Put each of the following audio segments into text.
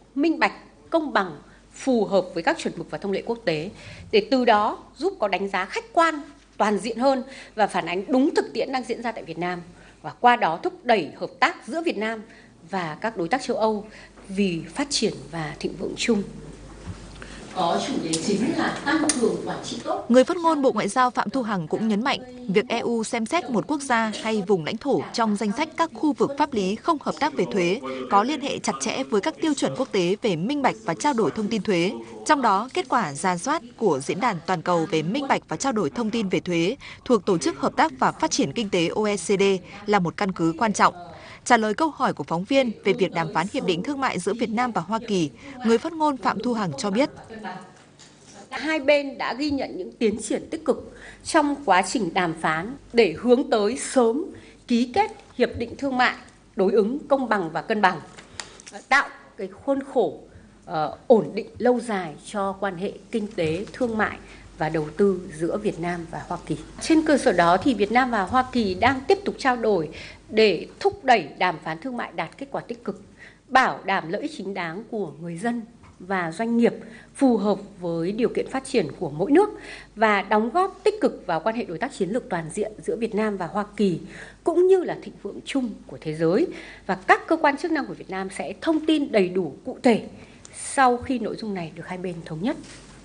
minh bạch, công bằng, phù hợp với các chuẩn mực và thông lệ quốc tế, để từ đó giúp có đánh giá khách quan, toàn diện hơn và phản ánh đúng thực tiễn đang diễn ra tại Việt Nam, và qua đó thúc đẩy hợp tác giữa Việt Nam và các đối tác châu Âu vì phát triển và thịnh vượng chung. Có chủ đề chính là tăng cường quản trị tốt. Người phát ngôn Bộ Ngoại giao Phạm Thu Hằng cũng nhấn mạnh, việc EU xem xét một quốc gia hay vùng lãnh thổ trong danh sách các khu vực pháp lý không hợp tác về thuế có liên hệ chặt chẽ với các tiêu chuẩn quốc tế về minh bạch và trao đổi thông tin thuế. Trong đó, kết quả rà soát của Diễn đàn Toàn cầu về minh bạch và trao đổi thông tin về thuế thuộc Tổ chức Hợp tác và Phát triển Kinh tế OECD là một căn cứ quan trọng. Trả lời câu hỏi của phóng viên về việc đàm phán hiệp định thương mại giữa Việt Nam và Hoa Kỳ, người phát ngôn Phạm Thu Hằng cho biết, hai bên đã ghi nhận những tiến triển tích cực trong quá trình đàm phán để hướng tới sớm ký kết hiệp định thương mại đối ứng, công bằng và cân bằng, tạo cái khuôn khổ ổn định lâu dài cho quan hệ kinh tế, thương mại và đầu tư giữa Việt Nam và Hoa Kỳ. Trên cơ sở đó thì Việt Nam và Hoa Kỳ đang tiếp tục trao đổi để thúc đẩy đàm phán thương mại đạt kết quả tích cực, bảo đảm lợi ích chính đáng của người dân và doanh nghiệp, phù hợp với điều kiện phát triển của mỗi nước và đóng góp tích cực vào quan hệ đối tác chiến lược toàn diện giữa Việt Nam và Hoa Kỳ, cũng như là thịnh vượng chung của thế giới. Và các cơ quan chức năng của Việt Nam sẽ thông tin đầy đủ cụ thể sau khi nội dung này được hai bên thống nhất.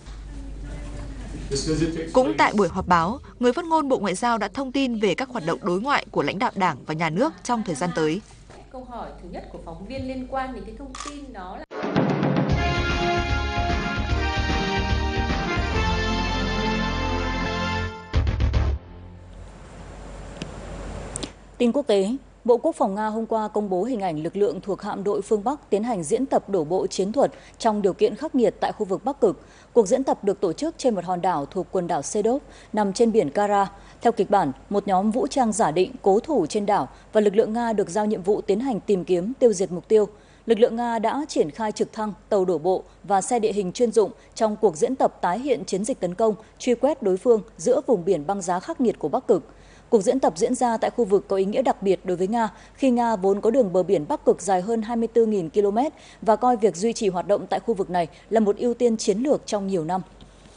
Cũng tại buổi họp báo, người phát ngôn Bộ Ngoại giao đã thông tin về các hoạt động đối ngoại của lãnh đạo Đảng và Nhà nước trong thời gian tới. Câu hỏi thứ nhất của phóng viên liên quan đến cái thông tin đó là tin quốc tế. Bộ Quốc phòng Nga hôm qua công bố hình ảnh lực lượng thuộc hạm đội phương Bắc tiến hành diễn tập đổ bộ chiến thuật trong điều kiện khắc nghiệt tại khu vực Bắc Cực. Cuộc diễn tập được tổ chức trên một hòn đảo thuộc quần đảo Sedov, nằm trên biển Kara. Theo kịch bản, một nhóm vũ trang giả định cố thủ trên đảo và lực lượng Nga được giao nhiệm vụ tiến hành tìm kiếm, tiêu diệt mục tiêu. Lực lượng Nga đã triển khai trực thăng, tàu đổ bộ và xe địa hình chuyên dụng trong cuộc diễn tập tái hiện chiến dịch tấn công, truy quét đối phương giữa vùng biển băng giá khắc nghiệt của Bắc Cực. Cuộc diễn tập diễn ra tại khu vực có ý nghĩa đặc biệt đối với Nga, khi Nga vốn có đường bờ biển Bắc Cực dài hơn 24.000 km và coi việc duy trì hoạt động tại khu vực này là một ưu tiên chiến lược trong nhiều năm.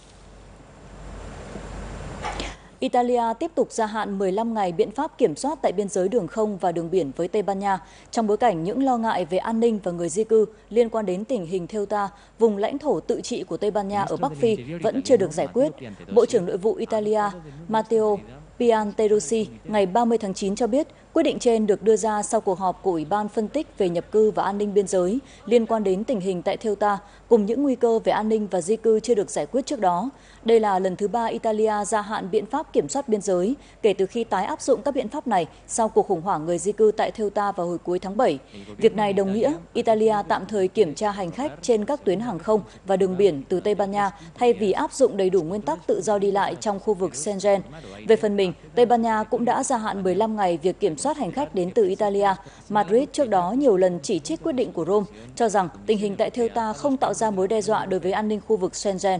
Italia tiếp tục gia hạn 15 ngày biện pháp kiểm soát tại biên giới đường không và đường biển với Tây Ban Nha, trong bối cảnh những lo ngại về an ninh và người di cư liên quan đến tình hình Ceuta, vùng lãnh thổ tự trị của Tây Ban Nha ở Bắc Phi vẫn chưa được giải quyết. Bộ trưởng Nội vụ Italia Matteo Piantedosi ngày 30 tháng 9 cho biết quyết định trên được đưa ra sau cuộc họp của Ủy ban phân tích về nhập cư và an ninh biên giới liên quan đến tình hình tại Ceuta, cùng những nguy cơ về an ninh và di cư chưa được giải quyết trước đó. Đây là lần thứ 3 Italia gia hạn biện pháp kiểm soát biên giới kể từ khi tái áp dụng các biện pháp này sau cuộc khủng hoảng người di cư tại Ceuta vào hồi cuối tháng 7. Việc này đồng nghĩa Italia tạm thời kiểm tra hành khách trên các tuyến hàng không và đường biển từ Tây Ban Nha thay vì áp dụng đầy đủ nguyên tắc tự do đi lại trong khu vực Schengen. Về phần mình, Tây Ban Nha cũng đã gia hạn 15 ngày việc kiểm soát hành khách đến từ Italia. Madrid trước đó nhiều lần chỉ trích quyết định của Rome, cho rằng tình hình tại Ceuta không tạo ra mối đe dọa đối với an ninh khu vực Schengen.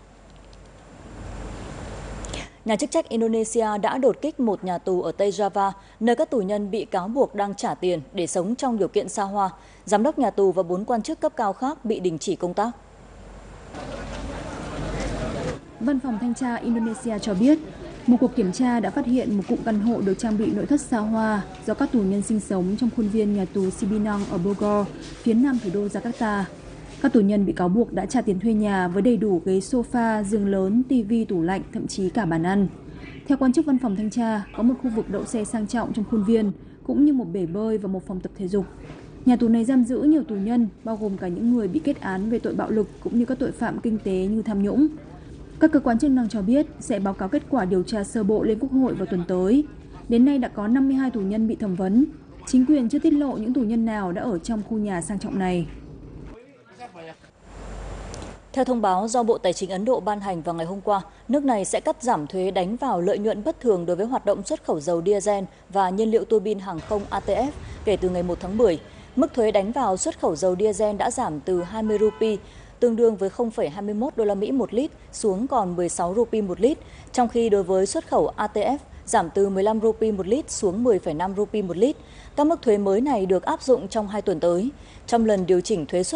Nhà chức trách Indonesia đã đột kích một nhà tù ở Tây Java, nơi các tù nhân bị cáo buộc đang trả tiền để sống trong điều kiện xa hoa. Giám đốc nhà tù và 4 quan chức cấp cao khác bị đình chỉ công tác. Văn phòng Thanh tra Indonesia cho biết, một cuộc kiểm tra đã phát hiện một cụm căn hộ được trang bị nội thất xa hoa do các tù nhân sinh sống trong khuôn viên nhà tù Cibinong ở Bogor, phía nam thủ đô Jakarta. Các tù nhân bị cáo buộc đã trả tiền thuê nhà với đầy đủ ghế sofa, giường lớn, tivi, tủ lạnh, thậm chí cả bàn ăn. Theo quan chức văn phòng thanh tra, có một khu vực đậu xe sang trọng trong khuôn viên, cũng như một bể bơi và một phòng tập thể dục. Nhà tù này giam giữ nhiều tù nhân, bao gồm cả những người bị kết án về tội bạo lực cũng như các tội phạm kinh tế như tham nhũng. Các cơ quan chức năng cho biết sẽ báo cáo kết quả điều tra sơ bộ lên Quốc hội vào tuần tới. Đến nay đã có 52 tù nhân bị thẩm vấn. Chính quyền chưa tiết lộ những tù nhân nào đã ở trong khu nhà sang trọng này. Theo thông báo do Bộ Tài chính Ấn Độ ban hành vào ngày hôm qua, nước này sẽ cắt giảm thuế đánh vào lợi nhuận bất thường đối với hoạt động xuất khẩu dầu diesel và nhiên liệu tua bin hàng không ATF kể từ ngày 1 tháng 10. Mức thuế đánh vào xuất khẩu dầu diesel đã giảm từ 20 rupee, tương đương với 0,21 đô la Mỹ một lít, xuống còn 16 rupee một lít, trong khi đối với xuất khẩu ATF giảm từ 15 rupee một lít xuống 10,5 rupee một lít. Các mức thuế mới này được áp dụng trong 2 tuần tới. Trong lần điều chỉnh thuế xuất